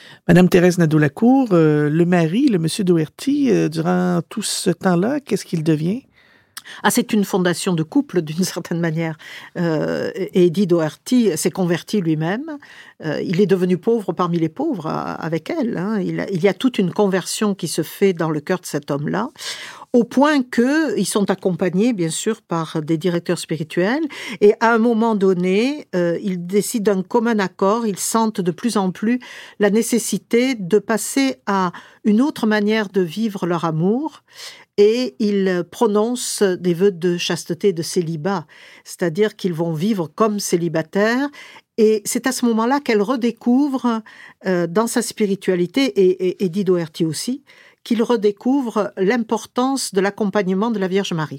Madame Thérèse Nadeau-Lacour, le mari, le monsieur Doherty, durant tout ce temps-là, qu'est-ce qu'il devient? Ah, c'est une fondation de couple, d'une certaine manière. Eddie Doherty s'est converti lui-même. Il est devenu pauvre parmi les pauvres avec elle. Hein. Il y a toute une conversion qui se fait dans le cœur de cet homme-là, au point qu'ils sont accompagnés, bien sûr, par des directeurs spirituels. Et à un moment donné, ils décident d'un commun accord. Ils sentent de plus en plus la nécessité de passer à une autre manière de vivre leur amour. Et ils prononcent des vœux de chasteté, de célibat, c'est-à-dire qu'ils vont vivre comme célibataires. Et c'est à ce moment-là qu'elle redécouvre, dans sa spiritualité, et Eddie Doherty aussi, qu'il redécouvre l'importance de l'accompagnement de la Vierge Marie.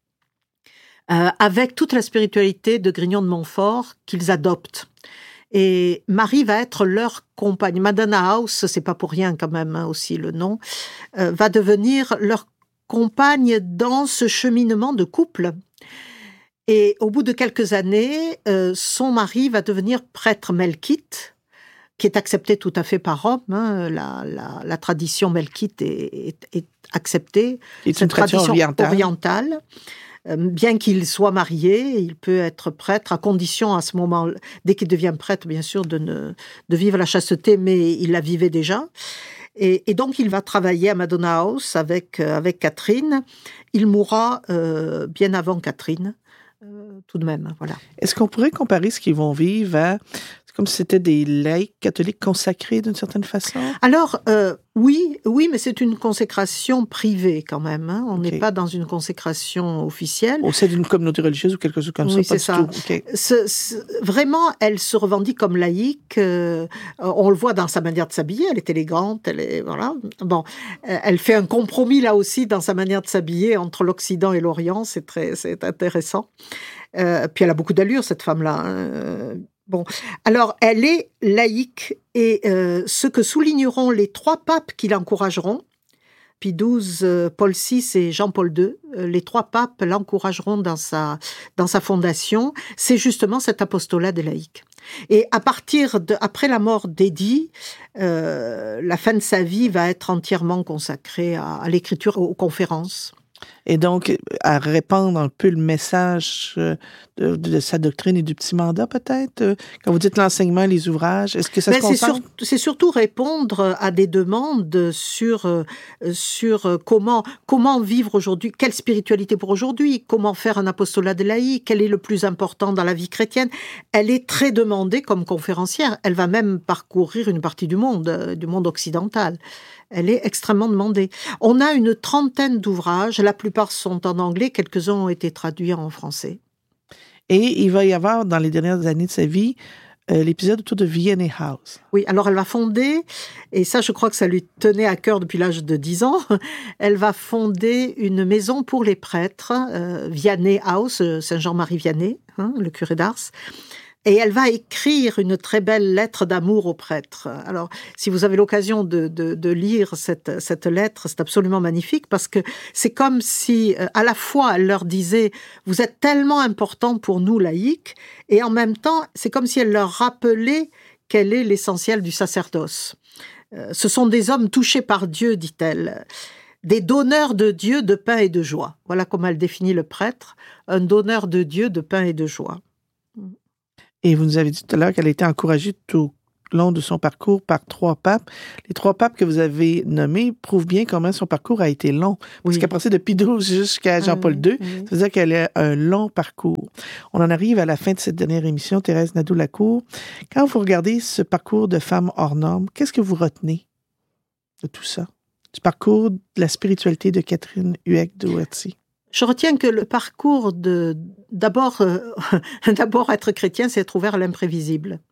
Avec toute la spiritualité de Grignon de Montfort qu'ils adoptent. Et Marie va être leur compagne. Madonna House, c'est pas pour rien quand même, hein, aussi le nom, va devenir leur compagne dans ce cheminement de couple. Et au bout de quelques années, son mari va devenir prêtre melkite, qui est accepté tout à fait par Rome. Hein. La tradition melkite est acceptée. C'est une tradition orientale. Bien qu'il soit marié, il peut être prêtre, à condition à ce moment, dès qu'il devient prêtre, bien sûr, de vivre la chasteté, mais il la vivait déjà. Et donc, il va travailler à Madonna House avec Catherine. Il mourra bien avant Catherine, tout de même. Voilà. Est-ce qu'on pourrait comparer ce qu'ils vont vivre à... C'est comme si c'était des laïcs catholiques consacrés d'une certaine façon? Alors, oui, mais c'est une consécration privée quand même. Hein. On n'est pas dans une consécration officielle. Au sein d'une communauté religieuse ou quelque chose comme ça? Oui, c'est ça. Okay. Vraiment, elle se revendique comme laïque. On le voit dans sa manière de s'habiller. Elle est élégante. Voilà. Bon, elle fait un compromis là aussi dans sa manière de s'habiller entre l'Occident et l'Orient. C'est intéressant. Puis elle a beaucoup d'allure, cette femme-là. Hein. Bon, alors elle est laïque et ce que souligneront les 3 papes qui l'encourageront, Pie XII, Paul VI et Jean-Paul II, les 3 papes l'encourageront dans sa fondation, c'est justement cet apostolat des laïcs. Et après la mort d'Eddie, la fin de sa vie va être entièrement consacrée à l'écriture, aux conférences. Et donc, à répandre un peu le message de sa doctrine et du petit mandat, peut-être? Quand vous dites l'enseignement, les ouvrages, est-ce que ça se concentre? C'est surtout répondre à des demandes sur comment vivre aujourd'hui, quelle spiritualité pour aujourd'hui, comment faire un apostolat des laïcs, quel est le plus important dans la vie chrétienne. Elle est très demandée comme conférencière. Elle va même parcourir une partie du monde occidental. Elle est extrêmement demandée. On a une 30aine d'ouvrages, la plupart sont en anglais, quelques-uns ont été traduits en français. Et il va y avoir, dans les dernières années de sa vie, l'épisode autour de Vianney House. Oui, alors elle va fonder, et ça je crois que ça lui tenait à cœur depuis l'âge de 10 ans, elle va fonder une maison pour les prêtres, Vianney House, Saint-Jean-Marie Vianney, hein, le curé d'Ars. Et elle va écrire une très belle lettre d'amour aux prêtres. Alors, si vous avez l'occasion de lire cette lettre, c'est absolument magnifique parce que c'est comme si, à la fois, elle leur disait « Vous êtes tellement importants pour nous, laïcs », et en même temps, c'est comme si elle leur rappelait quel est l'essentiel du sacerdoce. Ce sont des hommes touchés par Dieu, dit-elle. Des donneurs de Dieu de pain et de joie. Voilà comment elle définit le prêtre, un donneur de Dieu de pain et de joie. Et vous nous avez dit tout à l'heure qu'elle a été encouragée tout au long de son parcours par 3 papes. Les 3 papes que vous avez nommés prouvent bien comment son parcours a été long. Parce qu'elle passait de Pie XII jusqu'à Jean-Paul II. Ça veut dire qu'elle a un long parcours. On en arrive à la fin de cette dernière émission, Thérèse Nadeau-Lacour. Quand vous regardez ce parcours de femme hors norme, qu'est-ce que vous retenez de tout ça? Du parcours de la spiritualité de Catherine Huet-Doherty? Je retiens que le parcours d'abord être chrétien, c'est être ouvert à l'imprévisible.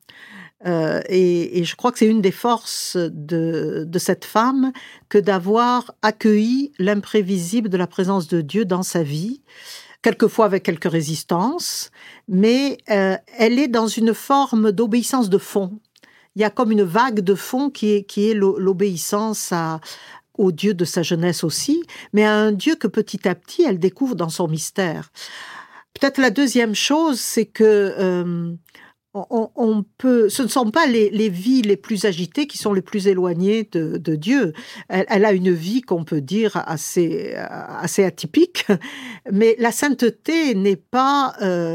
Et je crois que c'est une des forces de cette femme que d'avoir accueilli l'imprévisible de la présence de Dieu dans sa vie, quelquefois avec quelques résistances, mais elle est dans une forme d'obéissance de fond. Il y a comme une vague de fond qui est l'obéissance au Dieu de sa jeunesse aussi, mais à un Dieu que petit à petit, elle découvre dans son mystère. Peut-être la deuxième chose, c'est que ce ne sont pas les vies les plus agitées qui sont les plus éloignées de Dieu. Elle a une vie qu'on peut dire assez atypique, mais la sainteté n'est pas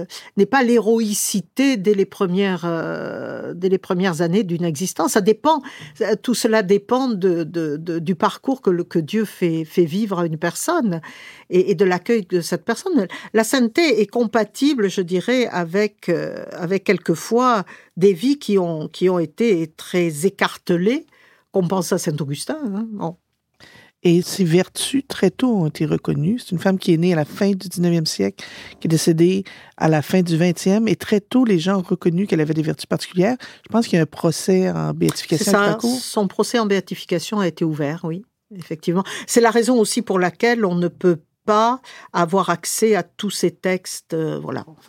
l'héroïcité dès les premières années d'une existence. Ça dépend, tout cela dépend du parcours que Dieu fait vivre à une personne et de l'accueil de cette personne. La sainteté est compatible, je dirais, avec quelquefois des vies qui ont été très écartelées, qu'on pense à Saint-Augustin. Hein. Bon. Et ses vertus, très tôt, ont été reconnues. C'est une femme qui est née à la fin du 19e siècle, qui est décédée à la fin du 20e. Et très tôt, les gens ont reconnu qu'elle avait des vertus particulières. Je pense qu'il y a un procès en béatification. C'est ça, son procès en béatification a été ouvert, oui, effectivement. C'est la raison aussi pour laquelle on ne peut pas avoir accès à tous ces textes. Voilà, enfin,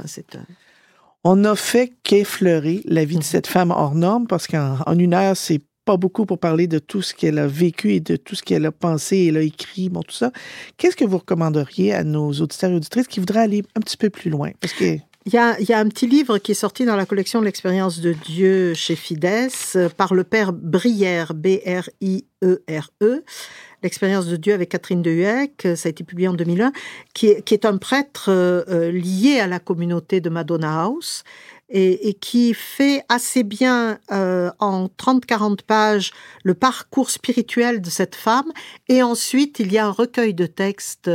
On n'a fait qu'effleurer la vie de cette femme hors norme, parce qu'en une heure, c'est pas beaucoup pour parler de tout ce qu'elle a vécu et de tout ce qu'elle a pensé et elle a écrit, bon, tout ça. Qu'est-ce que vous recommanderiez à nos auditeurs et auditrices qui voudraient aller un petit peu plus loin? Parce que... Il y a un petit livre qui est sorti dans la collection de l'Expérience de Dieu chez Fides par le père Brière, B-R-I-E-R-E, L'Expérience de Dieu avec Catherine de Hueck, ça a été publié en 2001, qui est un prêtre lié à la communauté de Madonna House et qui fait assez bien en 30-40 pages le parcours spirituel de cette femme. Et ensuite, il y a un recueil de textes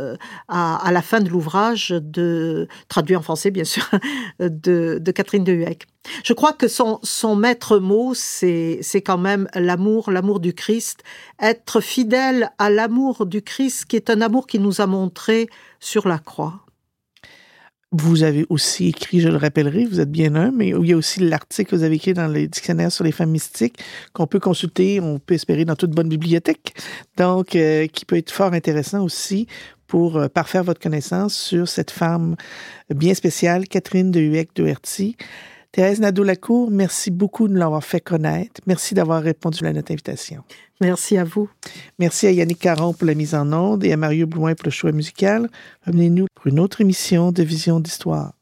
à la fin de l'ouvrage, traduit en français bien sûr, de Catherine de Hueck. Je crois que son maître mot, c'est quand même l'amour du Christ, être fidèle à l'amour du Christ, qui est un amour qu'il nous a montré sur la croix. Vous avez aussi écrit, je le rappellerai, vous êtes bien un, mais il y a aussi l'article que vous avez écrit dans le dictionnaire sur les femmes mystiques qu'on peut consulter, on peut espérer dans toute bonne bibliothèque, donc qui peut être fort intéressant aussi pour parfaire votre connaissance sur cette femme bien spéciale, Catherine de Hueck-Doherty. Thérèse Nadeau-Lacour, merci beaucoup de nous l'avoir fait connaître. Merci d'avoir répondu à notre invitation. Merci à vous. Merci à Yannick Caron pour la mise en onde et à Mario Blouin pour le choix musical. Revenez-nous pour une autre émission de Vision d'Histoire.